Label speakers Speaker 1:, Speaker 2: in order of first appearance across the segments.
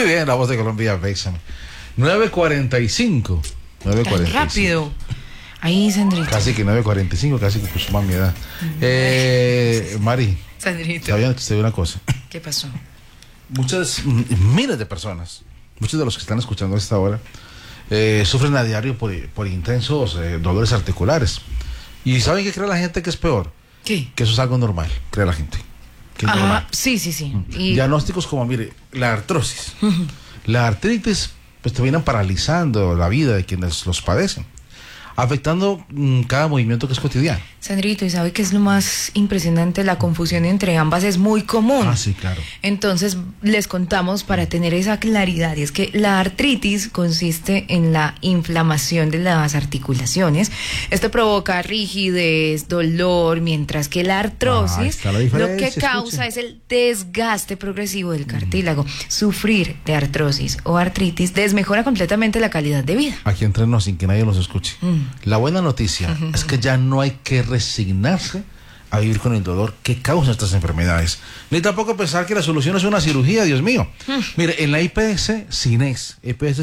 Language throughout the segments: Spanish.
Speaker 1: Muy bien, la voz de Colombia, Bésame. 9:45. 9:45.
Speaker 2: Tan rápido. Ahí, Sandrito.
Speaker 1: Casi que 9:45, casi que pues mi edad. Mari,
Speaker 2: Sandrito.
Speaker 1: ¿sabían que usted una cosa?
Speaker 2: ¿Qué pasó?
Speaker 1: Miles de personas, muchos de los que están escuchando a esta hora, sufren a diario por intensos dolores articulares. ¿Y saben qué cree la gente que es peor?
Speaker 2: ¿Qué?
Speaker 1: Que eso es algo normal, cree la gente. Que es normal.
Speaker 2: Sí. Y...
Speaker 1: Diagnósticos como, mire, la artrosis, la artritis, pues terminan paralizando la vida de quienes los padecen, afectando cada movimiento que es cotidiano.
Speaker 2: Sandrito, ¿y sabe qué es lo más impresionante? La confusión entre ambas es muy común.
Speaker 1: Sí, claro.
Speaker 2: Entonces, les contamos para tener esa claridad, y es que la artritis consiste en la inflamación de las articulaciones. Esto provoca rigidez, dolor, mientras que la artrosis lo que causa es el desgaste progresivo del cartílago. Sufrir de artrosis o artritis desmejora completamente la calidad de vida.
Speaker 1: Aquí entrenos sin que nadie los escuche. La buena noticia es que ya no hay que resignarse a vivir con el dolor que causan estas enfermedades, ni tampoco pensar que la solución es una cirugía, Dios mío. Mire, en la EPS Cines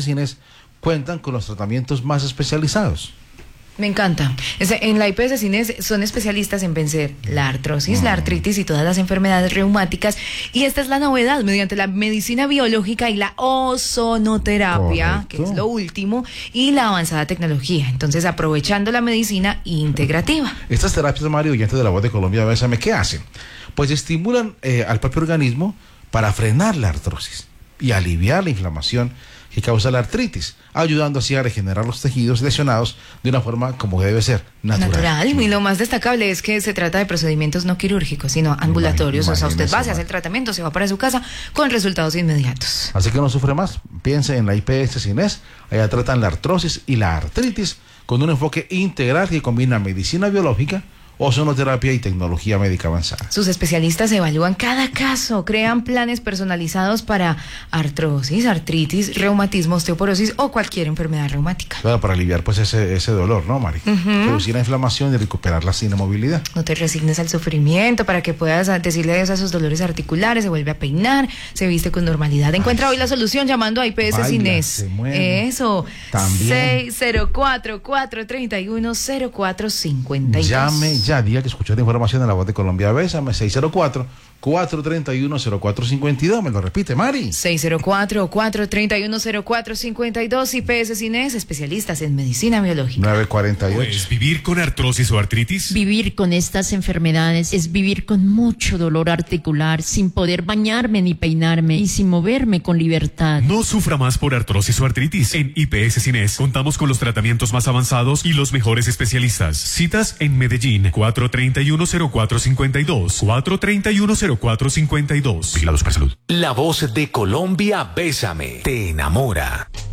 Speaker 1: cuentan con los tratamientos más especializados.
Speaker 2: Me encanta. En la IPS Cines son especialistas en vencer la artrosis, la artritis y todas las enfermedades reumáticas. Y esta es la novedad, mediante la medicina biológica y la ozonoterapia, que es lo último, y la avanzada tecnología. Entonces, aprovechando la medicina integrativa.
Speaker 1: Estas terapias, Mario, oyentes de la voz de Colombia, Bésame, ¿qué hacen? Pues estimulan al propio organismo para frenar la artrosis y aliviar la inflamación que causa la artritis, ayudando así a regenerar los tejidos lesionados de una forma como debe ser, natural.
Speaker 2: Y lo más destacable es que se trata de procedimientos no quirúrgicos, sino ambulatorios. O sea, usted va, se hace el tratamiento, se va para su casa con resultados inmediatos.
Speaker 1: Así que no sufre más. Piense en la IPS Cines. Allá tratan la artrosis y la artritis con un enfoque integral que combina medicina biológica, ozonoterapia y tecnología médica avanzada.
Speaker 2: Sus especialistas evalúan cada caso, crean planes personalizados para artrosis, artritis, reumatismo, osteoporosis o cualquier enfermedad reumática.
Speaker 1: Claro, para aliviar pues ese dolor, ¿no, Mari? Reducir la inflamación y recuperarla sin movilidad.
Speaker 2: No te resignes al sufrimiento, para que puedas decirle adiós a esos dolores articulares, se vuelve a peinar, se viste con normalidad. Encuentra hoy la solución llamando a IPS Cines. Eso. También. 604-431-0452.
Speaker 1: Llame ya, diga que escuchó la información en la voz de Colombia, Bésame. 604-431-0452. Me lo repite, Mari.
Speaker 2: 604-431-0452. IPS Cines, especialistas en medicina biológica.
Speaker 1: 9:48.
Speaker 3: Pues vivir con artrosis o artritis.
Speaker 4: Vivir con estas enfermedades es vivir con mucho dolor articular, sin poder bañarme ni peinarme y sin moverme con libertad.
Speaker 3: No sufra más por artrosis o artritis. En IPS Cines contamos con los tratamientos más avanzados y los mejores especialistas. Citas en Medellín, 431-0452. 431-0452. Vigilados para salud.
Speaker 5: La voz de Colombia, Bésame, te enamora.